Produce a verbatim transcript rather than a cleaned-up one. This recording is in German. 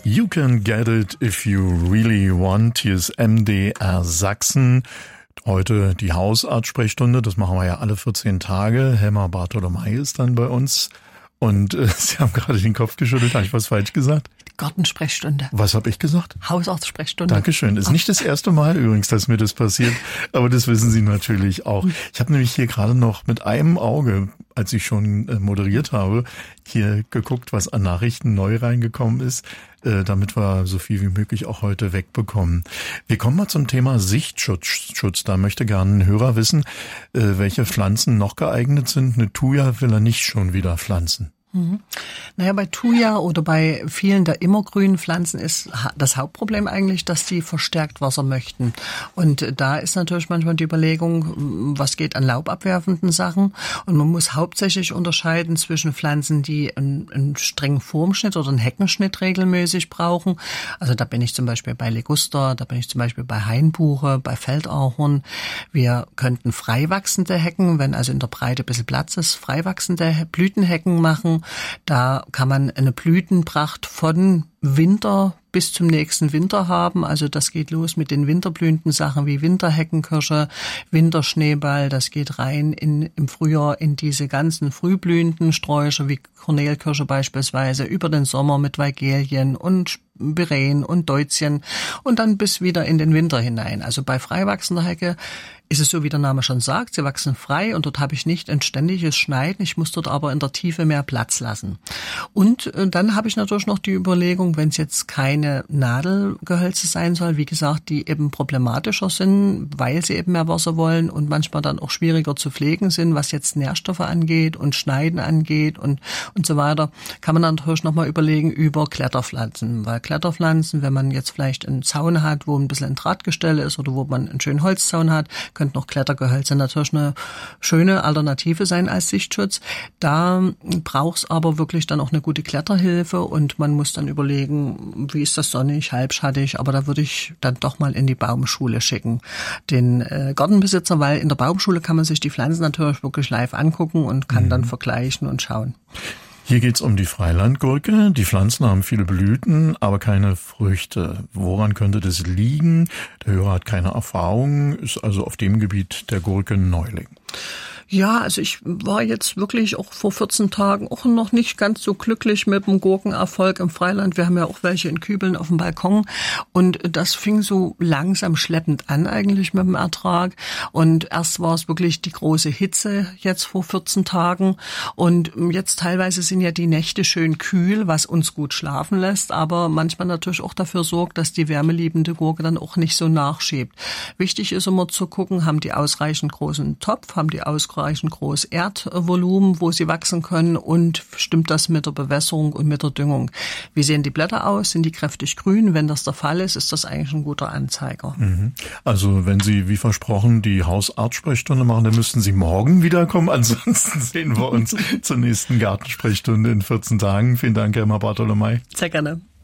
You can get it if you really want. Hier ist M D R Sachsen. Heute die Hausarzt-Sprechstunde. Das machen wir ja alle vierzehn Tage. Helma Bartolomei ist dann bei uns. Und äh, Sie haben gerade den Kopf geschüttelt. Habe ich was falsch gesagt? Gartensprechstunde. Was habe ich gesagt? Hausarztsprechstunde. Dankeschön. Ist nicht das erste Mal übrigens, dass mir das passiert, aber das wissen Sie natürlich auch. Ich habe nämlich hier gerade noch mit einem Auge, als ich schon äh, moderiert habe, hier geguckt, was an Nachrichten neu reingekommen ist, äh, damit wir so viel wie möglich auch heute wegbekommen. Wir kommen mal zum Thema Sichtschutz. Da möchte gerne ein Hörer wissen, äh, welche Pflanzen noch geeignet sind. Eine Thuja will er nicht schon wieder pflanzen. Mhm. Naja, bei Thuja oder bei vielen der immergrünen Pflanzen ist das Hauptproblem eigentlich, dass die verstärkt Wasser möchten. Und da ist natürlich manchmal die Überlegung, was geht an laubabwerfenden Sachen. Und man muss hauptsächlich unterscheiden zwischen Pflanzen, die einen, einen strengen Formschnitt oder einen Heckenschnitt regelmäßig brauchen. Also da bin ich zum Beispiel bei Liguster, da bin ich zum Beispiel bei Hainbuche, bei Feldahorn. Wir könnten freiwachsende Hecken, wenn also in der Breite ein bisschen Platz ist, freiwachsende Blütenhecken machen. Da kann man eine Blütenpracht von Winter bis zum nächsten Winter haben. Also das geht los mit den winterblühenden Sachen wie Winterheckenkirsche, Winterschneeball. Das geht rein in, im Frühjahr in diese ganzen frühblühenden Sträucher wie Kornelkirsche beispielsweise, über den Sommer mit Weigelien und Beren und Deutzien und dann bis wieder in den Winter hinein. Also bei freiwachsender Hecke ist es so, wie der Name schon sagt, sie wachsen frei und dort habe ich nicht ein ständiges Schneiden, ich muss dort aber in der Tiefe mehr Platz lassen. Und äh, dann habe ich natürlich noch die Überlegung, wenn es jetzt keine Nadelgehölze sein soll, wie gesagt, die eben problematischer sind, weil sie eben mehr Wasser wollen und manchmal dann auch schwieriger zu pflegen sind, was jetzt Nährstoffe angeht und Schneiden angeht und und so weiter, kann man dann natürlich nochmal überlegen über Kletterpflanzen, weil Kletterpflanzen, wenn man jetzt vielleicht einen Zaun hat, wo ein bisschen ein Drahtgestell ist oder wo man einen schönen Holzzaun hat, könnte noch Klettergehölze natürlich eine schöne Alternative sein als Sichtschutz. Da braucht es aber wirklich dann auch eine gute Kletterhilfe und man muss dann überlegen, wie ist das sonnig, halbschattig, aber da würde ich dann doch mal in die Baumschule schicken, den äh, Gartenbesitzer, weil in der Baumschule kann man sich die Pflanzen natürlich wirklich live angucken und kann mhm. dann vergleichen und schauen. Hier geht's um die Freilandgurke. Die Pflanzen haben viele Blüten, aber keine Früchte. Woran könnte das liegen? Der Hörer hat keine Erfahrung, ist also auf dem Gebiet der Gurke Neuling. Ja, also ich war jetzt wirklich auch vor vierzehn Tagen auch noch nicht ganz so glücklich mit dem Gurkenerfolg im Freiland. Wir haben ja auch welche in Kübeln auf dem Balkon und das fing so langsam schleppend an eigentlich mit dem Ertrag. Und erst war es wirklich die große Hitze jetzt vor vierzehn Tagen und jetzt teilweise sind ja die Nächte schön kühl, was uns gut schlafen lässt, aber manchmal natürlich auch dafür sorgt, dass die wärmeliebende Gurke dann auch nicht so nachschiebt. Wichtig ist immer zu gucken, haben die ausreichend großen Topf, haben die ausreichend ausreichend groß Erdvolumen, wo sie wachsen können und stimmt das mit der Bewässerung und mit der Düngung. Wie sehen die Blätter aus? Sind die kräftig grün? Wenn das der Fall ist, ist das eigentlich ein guter Anzeiger. Also wenn Sie, wie versprochen, die Hausarzt-Sprechstunde machen, dann müssten Sie morgen wiederkommen. Ansonsten sehen wir uns zur nächsten Gartensprechstunde in vierzehn Tagen. Vielen Dank, Helma Bartolomei. Sehr gerne.